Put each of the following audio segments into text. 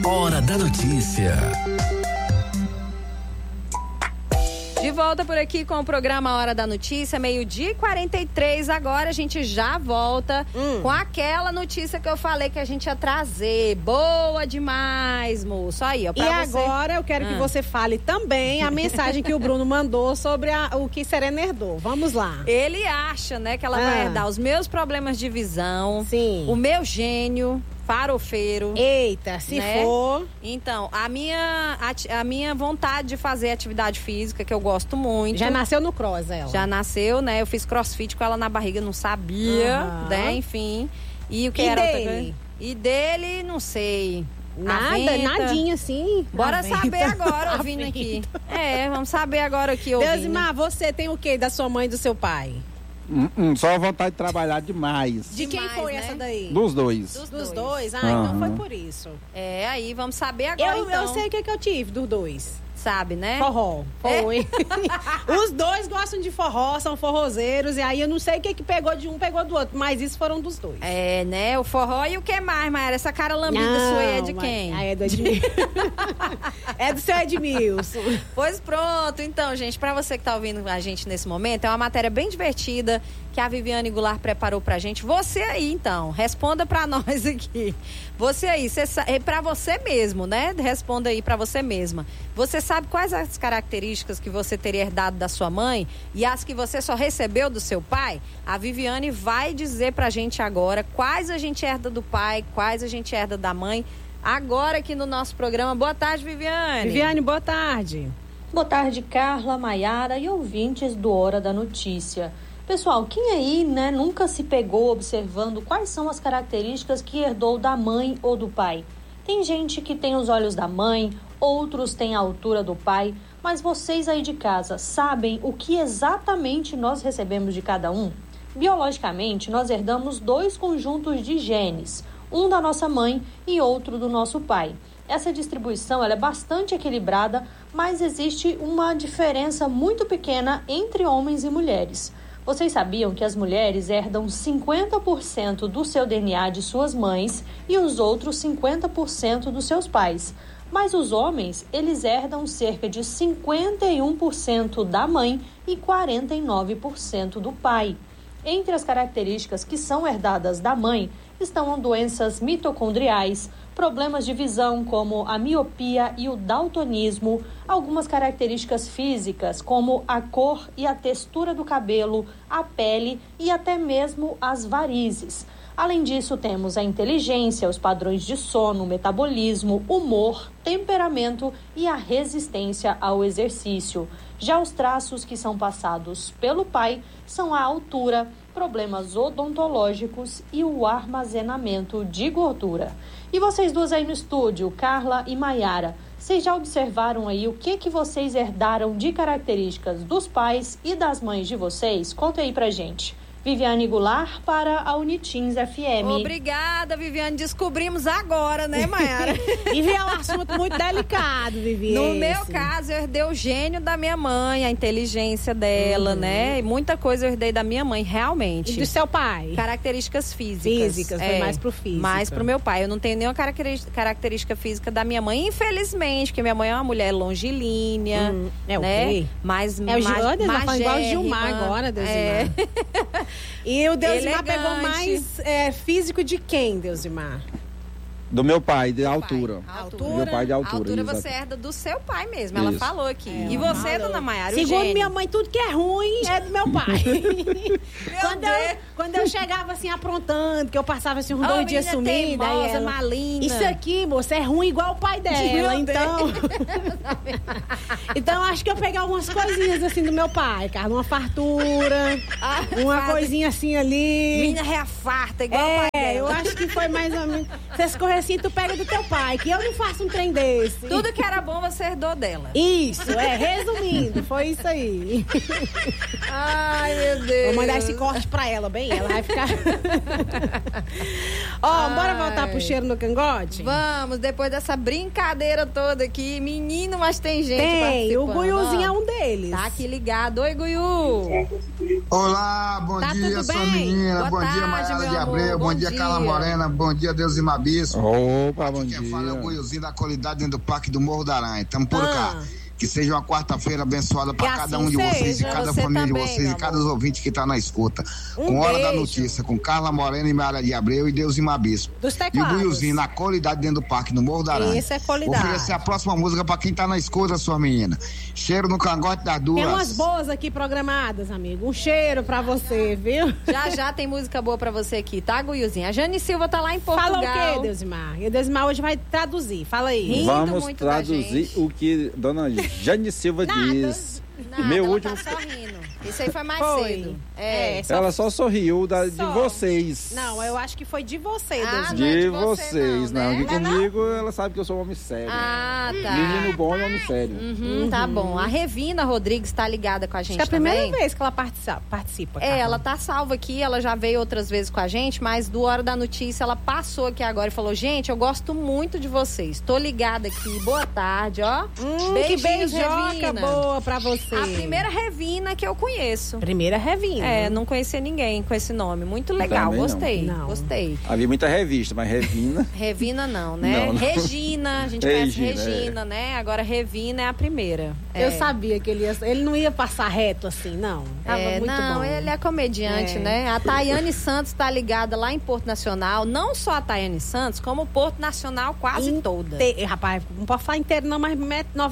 Hora da Notícia. De volta por aqui com o programa Hora da Notícia, 12h43. Agora a gente já volta com aquela notícia que eu falei que a gente ia trazer. Boa demais, moço. Aí, ó, pra você. Agora eu quero que você fale também a mensagem que o Bruno mandou sobre o que Serena herdou. Vamos lá. Ele acha, né, que ela vai herdar os meus problemas de visão, sim, o meu gênio farofeiro. Eita, se for. Então, a minha vontade de fazer atividade física, que eu gosto muito. Já nasceu no cross, ela? Já nasceu, né? Eu fiz crossfit com ela na barriga, não sabia, né? Enfim. E o que era dele? outra coisa? E dele, não sei. Nada, nadinha assim. Bora saber agora, ouvindo aqui. Vamos saber agora aqui, ouvindo. Deusimar, você tem o que da sua mãe e do seu pai? Só a vontade de trabalhar demais. De quem foi, né? Essa daí? Dos dois. Dos dois? Então foi por isso. Aí vamos saber agora, Eu sei o que eu tive dos dois. Sabe, né? Forró. Foi. Os dois gostam de forró, são forrozeiros. E aí eu não sei o que pegou de um, pegou do outro. Mas isso foram dos dois. Né? O forró e o que mais, Mayara? Essa cara lambida sua aí é de quem? É do Edmilson. É do seu Edmilson. Pois pronto. Então, gente, pra você que tá ouvindo a gente nesse momento, é uma matéria bem divertida que a Viviane Goulart preparou pra gente. Você aí, então, responda pra nós aqui. Você aí, pra você mesmo, né? Responda aí pra você mesma. Você sabe quais as características que você teria herdado da sua mãe e as que você só recebeu do seu pai? A Viviane vai dizer pra gente agora quais a gente herda do pai, quais a gente herda da mãe, agora aqui no nosso programa. Boa tarde, Viviane. Viviane, boa tarde. Boa tarde, Carla, Mayara e ouvintes do Hora da Notícia. Pessoal, quem aí, né, nunca se pegou observando quais são as características que herdou da mãe ou do pai? Tem gente que tem os olhos da mãe, outros têm a altura do pai, mas vocês aí de casa sabem o que exatamente nós recebemos de cada um? Biologicamente, nós herdamos 2 conjuntos de genes, um da nossa mãe e outro do nosso pai. Essa distribuição ela é bastante equilibrada, mas existe uma diferença muito pequena entre homens e mulheres. Vocês sabiam que as mulheres herdam 50% do seu DNA de suas mães e os outros 50% dos seus pais? Mas os homens, eles herdam cerca de 51% da mãe e 49% do pai. Entre as características que são herdadas da mãe estão doenças mitocondriais, problemas de visão como a miopia e o daltonismo, algumas características físicas como a cor e a textura do cabelo, a pele e até mesmo as varizes. Além disso, temos a inteligência, os padrões de sono, metabolismo, humor, temperamento e a resistência ao exercício. Já os traços que são passados pelo pai são a altura, problemas odontológicos e o armazenamento de gordura. E vocês duas aí no estúdio, Carla e Mayara, vocês já observaram aí o que vocês herdaram de características dos pais e das mães de vocês? Conta aí pra gente. Viviane Goulart para a Unitins FM. Obrigada, Viviane. Descobrimos agora, né, Mayara? E é um assunto muito delicado, Viviane. No meu caso, eu herdei o gênio da minha mãe, a inteligência dela, né? E muita coisa eu herdei da minha mãe, realmente. E do seu pai? Características físicas. Foi mais pro físico. Mais pro meu pai. Eu não tenho nenhuma característica física da minha mãe, infelizmente, porque minha mãe é uma mulher longilínea, né? Okay. Mais magérrima. Igual o Gilmar agora, Deusimar. E o Deusimar pegou mais físico de quem, Deusimar? Do meu pai, de altura. Altura? Meu pai de altura. Altura você herda do seu pai mesmo, ela falou aqui. E você, dona Mayara? Segundo minha mãe, tudo que é ruim é do meu pai. Quando eu chegava assim, aprontando, que eu passava assim uns 2 dias sumida. Teimosa, malina. Isso aqui, moça, é ruim igual o pai dela, então. Então acho que eu peguei algumas coisinhas assim do meu pai, cara. Uma fartura, uma coisinha assim ali. Menina reafarta, igual o pai dela. Eu acho que foi mais ou menos. Você escorrer assim, tu pega do teu pai, que eu não faço um trem desse. Tudo que era bom você herdou dela. Isso, resumindo, foi isso aí. Ai, meu Deus. Vou mandar esse corte pra ela, bem, ela vai ficar... Bora voltar pro cheiro no cangote? Vamos, depois dessa brincadeira toda aqui. Menino, mas tem gente participando. O Guiuzinho é um deles. Tá aqui ligado. Oi, Guiu. Olá, bom dia, sua menina. Bom dia, Mayara de Abreu. Bom dia, Carla Morena. Bom dia, Deusimar Bispo. Opa, bom dia. Quem fala é o Goiozinho da qualidade dentro do Parque do Morro da Aranha. Estamos por cá. Que seja uma quarta-feira abençoada para cada um de vocês e cada família de vocês e cada ouvinte que está na escuta. Com Hora da Notícia, com Carla Morena e Mayara de Abreu e Deus e Mabisco. E o Buiuzinho na qualidade dentro do Parque do Morro da Aranha. Isso é qualidade. Oferecer a próxima música para quem está na escuta, sua menina. Cheiro no cangote das duas. Tem umas boas aqui programadas, amigo. Um cheiro para você, viu? Já tem música boa para você aqui, tá, Guiuzinho? A Jane Silva tá lá em Portugal. Fala o quê, Deusimar? E o Deusimar hoje vai traduzir. Fala aí. Vamos traduzir o que dona Jane Silva diz. Nada, meu ela último. Tá sorrindo. Isso aí foi mais cedo. Ela só sorriu de vocês. Não, eu acho que foi de você, Deus. De vocês, não. Que comigo ela sabe que eu sou um homem sério. Ah, tá. Menino bom e homem sério. Tá bom. A Revina Rodrigues tá ligada com a gente. Acho que é a primeira vez que ela participa. Ela tá salva aqui, ela já veio outras vezes com a gente, mas do Hora da Notícia ela passou aqui agora e falou: gente, eu gosto muito de vocês. Tô ligada aqui. Boa tarde, ó. Que beijoca boa pra você. A primeira Revina que eu conheço. Primeira Revina. Não conhecia ninguém com esse nome. Muito legal, também gostei. Não. Gostei. Havia muita revista, mas Revina. Revina não, né? Não. Regina, a gente conhece Regina, né? Agora Revina é a primeira. Eu sabia que ele não ia passar reto assim, não. Tava muito bom. Ele é comediante, né? A Tayane Santos tá ligada lá em Porto Nacional. Não só a Tayane Santos, como o Porto Nacional quase toda. Rapaz, não posso falar inteiro não, mas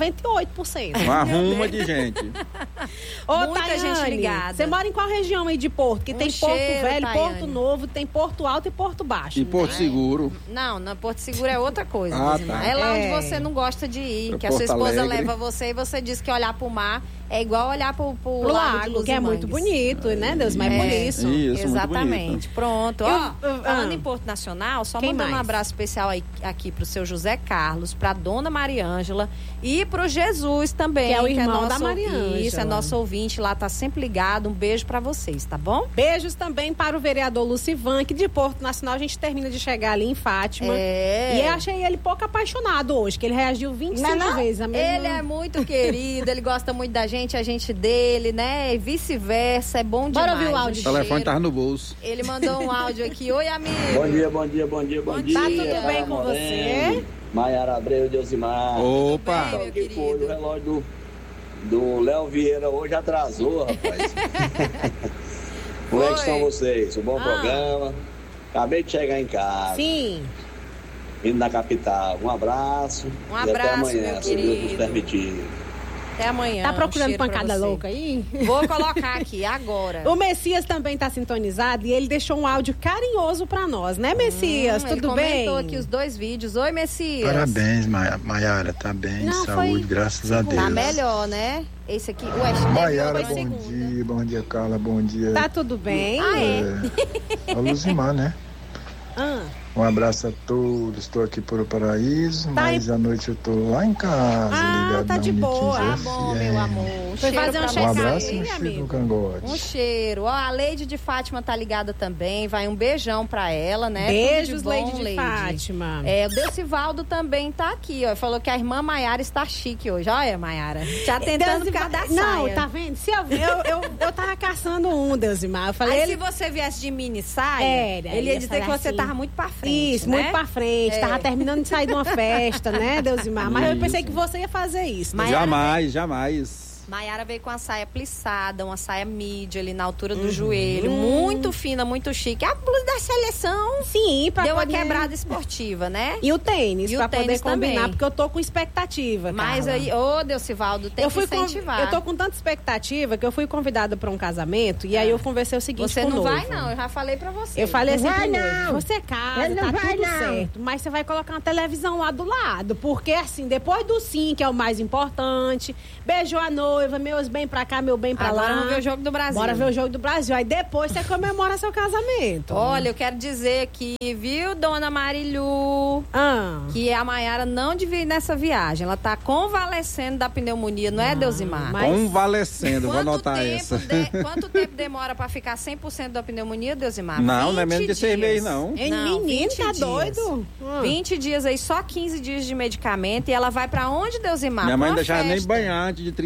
98%. Uma ruma de gente. Muita gente ligada. Você mora em qual região aí de Porto? Que tem Porto Velho, Tayane. Porto Novo, tem Porto Alto e Porto Baixo. E Porto Seguro. Não, Porto Seguro é outra coisa. Tá. É lá onde você não gosta de ir, que a sua esposa leva você e você diz que olhar pro mar é igual olhar pro lago, que é muito bonito, né, Deus? Mas por isso. Exatamente. Pronto. Falando em Porto Nacional, só mandando um abraço especial aqui pro seu José Carlos, pra dona Maria Ângela e pro Jesus também. Que é o irmão da Maria Ângela. Isso, é nosso ouvinte lá, tá sempre ligado. Um beijo pra vocês, tá bom? Beijos também para o vereador Lucivan, que de Porto Nacional a gente termina de chegar ali em Fátima. E eu achei ele pouco apaixonado hoje, que ele reagiu 25 vezes. Ele é muito querido, ele gosta muito da gente, a gente dele, né? E vice-versa, é bom demais. Bora ouvir o áudio. O telefone tava no bolso. Ele mandou um áudio aqui. Oi, amigo. Bom dia. Tá tudo bem com você? Mayara Abreu e Deusimar. Opa! Bem, meu que foi o relógio do Léo Vieira hoje atrasou, rapaz. Como é que estão vocês? Um bom programa. Acabei de chegar em casa. Sim. Indo na capital. Um abraço. Um abraço, e até amanhã, meu se Deus nos querido. permitir. Até amanhã. Tá procurando pancada louca aí? Vou colocar aqui agora. O Messias também tá sintonizado e ele deixou um áudio carinhoso pra nós, né, Messias? Tudo bem? Ele comentou aqui os 2 vídeos. Oi, Messias. Parabéns, Mayara. Tá bem, Não, saúde, graças a Deus. Tá melhor, né? Esse aqui, Mayara, bom dia, Carla, bom dia. Tá tudo bem? É o Luzimar, né? Um abraço a todos, estou aqui por o Paraíso, mas à noite eu tô lá em casa, ligado tá na de boa. Tá bom, meu amor. Foi fazer um abraço e um cheiro no cangote. Um cheiro. Ó, a Leide de Fátima tá ligada também, vai um beijão pra ela, né? Beijos, Leide de Fátima. O Decivaldo também tá aqui, ó, falou que a irmã Mayara está chique hoje. Olha, Mayara, já tentando ficar da saia. Não, tá vendo? Se eu tava caçando Deusimar. Eu falei, se você viesse de mini saia, ele ia dizer que você tava muito pra frente. Isso, né? muito pra frente. Tava terminando de sair de uma festa, né, Deusimar? Mas eu pensei que você ia fazer isso. Jamais. Mayara veio com a saia plissada, uma saia midi ali na altura do joelho, muito fina, muito chique. A blusa da seleção. Sim, pra deu poder... uma quebrada esportiva, né? E o tênis, pra poder combinar, também. Porque eu tô com expectativa, Mas Carla. aí, Deusivaldo, tem que incentivar. Eu tô com tanta expectativa que eu fui convidada pra um casamento e aí eu conversei o seguinte Você com o não noivo. vai, não, eu já falei pra você. Eu falei assim, não. Você casa, tá tudo certo, mas você vai colocar uma televisão lá do lado, porque assim, depois do sim, que é o mais importante, beijou a noiva, meus bem pra cá, meu bem pra lá. Agora vamos ver o jogo do Brasil. Bora ver o jogo do Brasil. Aí depois você comemora seu casamento. Olha, eu quero dizer aqui, viu, dona Marilu, que a Mayara não devia ir nessa viagem. Ela tá convalescendo da pneumonia, não é, Deusimar? Convalescendo, vou anotar essa. Quanto tempo demora pra ficar 100% da pneumonia, Deusimar? Não é menos de 6 meses, não. Menino, tá doido? 20 dias aí, só 15 dias de medicamento. E ela vai pra onde, Deusimar? Minha mãe não deixava nem banhar antes de 30 dias.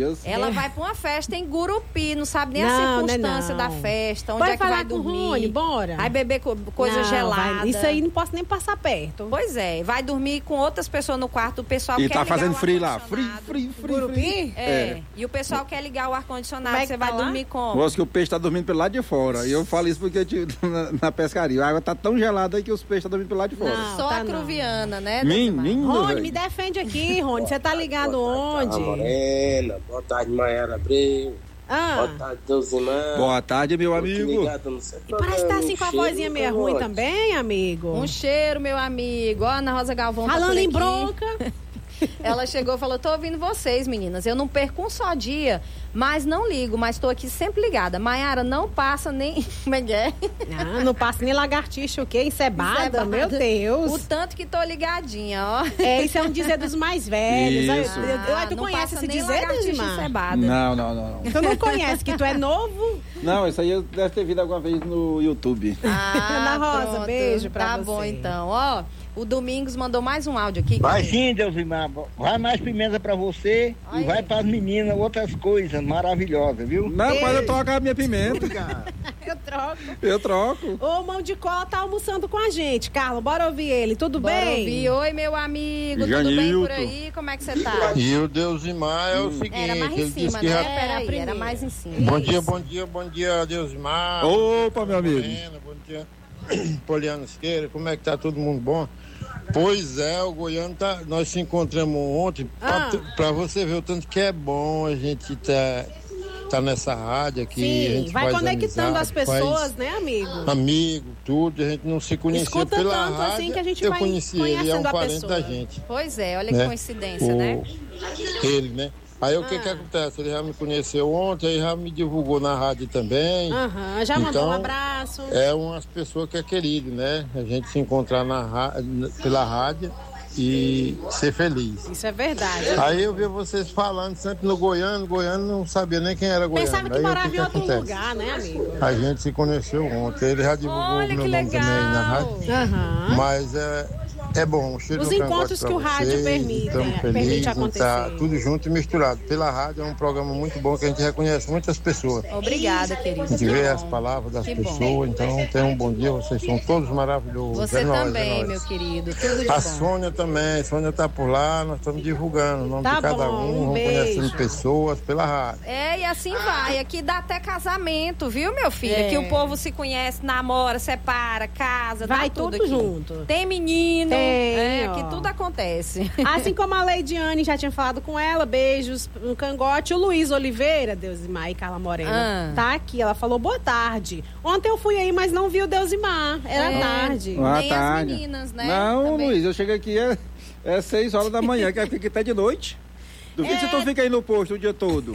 dias. Ela vai pra uma festa em Gurupi, não sabe nem a circunstância da festa, onde é que vai dormir. Rony, bora. Vai beber coisa gelada. Isso aí não posso nem passar perto. Pois é, vai dormir com outras pessoas no quarto, o pessoal e quer tá ligar fazendo o frio lá. ar-condicionado. Frio. Gurupi? E o pessoal quer ligar o ar-condicionado, Como você vai dormir como? Gosto que o peixe tá dormindo pelo lado de fora. E eu falo isso porque na pescaria, a água tá tão gelada aí que os peixes estão dormindo pelo lado de fora. Só a Cruviana, né? Menino, Rony, me defende aqui, Rony. Você tá ligado onde? Morena, boa tarde, Maiara Abreu. Boa tarde, Deusimar. Boa tarde, meu amigo. E parece que tá assim com a vozinha meio ruim também, amigo. Um cheiro, meu amigo. Ó, Ana Rosa Galvão. Falando em bronca. Ela chegou e falou: tô ouvindo vocês, meninas. Eu não perco um só dia, mas não ligo, mas tô aqui sempre ligada. Maiara, não passa nem. Como é que é? Não passa nem lagartixa, o quê? Encebada? Meu Deus. O tanto que tô ligadinha, ó. Isso é um dizer dos mais velhos. Isso. Tu conhece esse dizer, Deusimar? Não. Tu não conhece, que tu é novo? Não, isso aí eu deve ter visto alguma vez no YouTube. Ana Rosa, pronto. beijo pra você. Tá bom, então. Ó, o Domingos mandou mais um áudio aqui. Vai sim, Deusimar. Vai mais pimenta pra você e vai pras meninas outras coisas maravilhosas, viu? Não, mas eu troco a minha pimenta. Eu troco. O Mão de Cola tá almoçando com a gente, Carlos. Bora ouvir ele. Tudo Bora bem? Ouvir. Oi, meu amigo. Janilton. Tudo bem por aí? Como é que você tá? E o Deusimar é o seguinte. Era mais em cima, né? Peraí, era mais em cima. Bom dia, Deusimar. Opa, meu amigo. Bom dia, Poliana Siqueira. Como é que tá todo mundo bom? Pois é, o Goiano nós se encontramos ontem pra você ver o tanto que é bom a gente tá nessa rádio aqui. Sim, a gente vai conectando as pessoas, né, amigo? Amigo, tudo, a gente não se conhecia. Escuta pela tanto rádio. assim que a gente eu vai conheci ele, é um conhecendo a parente pessoa. da gente. Pois é, olha que coincidência, né? Ele, né? Aí o que acontece? Ele já me conheceu ontem, aí já me divulgou na rádio também. Já mandou um abraço. É umas pessoas que é querido, né? A gente se encontrar pela rádio e ser feliz. Isso é verdade. Aí eu vi vocês falando sempre no Goiano não sabia nem quem era Goiano. Pensava que morava em outro lugar, né, amigo? A gente se conheceu ontem, ele já divulgou o meu nome também na rádio. Mas é bom, o cheiro os do encontros que o rádio permite acontecer. Tá tudo junto e misturado. Pela rádio é um programa muito bom que a gente reconhece muitas pessoas. Obrigada, querido. A gente vê as palavras das pessoas, então tenham um bom dia, vocês são todos maravilhosos. Você também, meu querido, tudo de a bom. Sônia também, Sônia tá por lá, nós estamos divulgando o nome de cada um, vamos conhecendo pessoas pela rádio. E assim vai, aqui dá até casamento, viu, meu filho? Aqui o povo se conhece, namora, separa, casa, vai dá tudo aqui. Junto. Tem menino. Aqui tudo acontece. Assim como a Leidiane já tinha falado com ela, beijos no cangote. O Luiz Oliveira, Deusimar e Carla Morena, tá aqui. Ela falou boa tarde. Ontem eu fui aí, mas não vi o Deusimar. Era tarde. Nem as meninas, né? Não, também. Luiz, eu chego aqui, é 6 horas da manhã, que fica até de noite. Duvido se tu fica aí no posto o dia todo.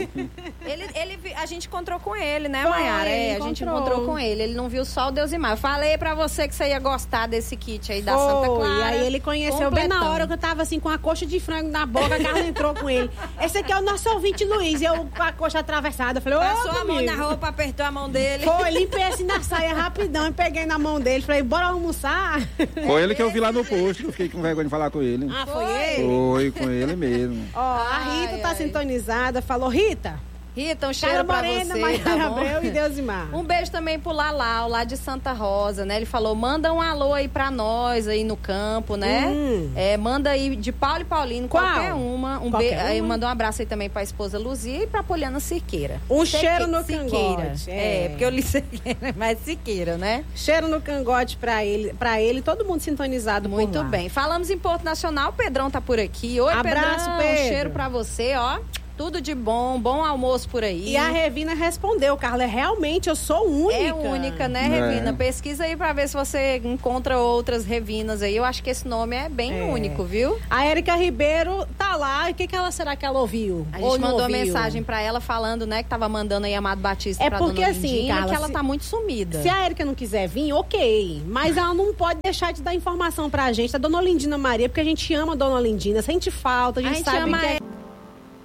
A gente encontrou com ele, né, Maiara? A gente encontrou com ele. Ele não viu só o Deusimar. Eu falei pra você que você ia gostar desse kit aí da Santa Clara. E aí ele conheceu bem na hora que eu tava assim com a coxa de frango na boca, a Carla entrou com ele. Esse aqui é o nosso ouvinte, Luiz. Eu com a coxa atravessada. Eu falei, passou a mão na roupa, apertou a mão dele. Foi, limpei assim na saia rapidão e peguei na mão dele. Falei, bora almoçar? Foi ele que eu vi lá no posto, eu fiquei com vergonha de falar com ele. Foi ele? Foi com ele mesmo. A Rita tá sintonizada, falou, Rita, um cheiro pra Morena, você, Maiara tá bom? Abreu e Deusimar. Um beijo também pro Lalau, lá de Santa Rosa, né? Ele falou, manda um alô aí pra nós aí no campo, né? Manda aí de Paulo e Paulino, qualquer uma. Aí mandou um abraço aí também pra esposa Luzia e pra Poliana Siqueira. Cheiro no cangote. Porque eu li Siqueira, mas Siqueira, né? Cheiro no cangote pra ele, todo mundo sintonizado. Muito bem. Falamos em Porto Nacional, o Pedrão tá por aqui. Oi, abraço, Pedrão. Pedro. Cheiro pra você, ó. Tudo de bom, bom almoço por aí. E a Revina respondeu, Carla, realmente eu sou única. É única, né, Revina? Pesquisa aí pra ver se você encontra outras Revinas aí. Eu acho que esse nome é bem único, viu? A Érica Ribeiro tá lá. E o que será que ela ouviu? A gente mandou mensagem pra ela falando, né, que tava mandando aí Amado Batista pra porque Dona assim, Lindinha, Carla, que ela tá muito sumida. Se a Érica não quiser vir, ok. Mas ela não pode deixar de dar informação pra gente da Dona Olindina Maria, porque a gente ama a Dona Olindina, sente falta, a gente sabe ama que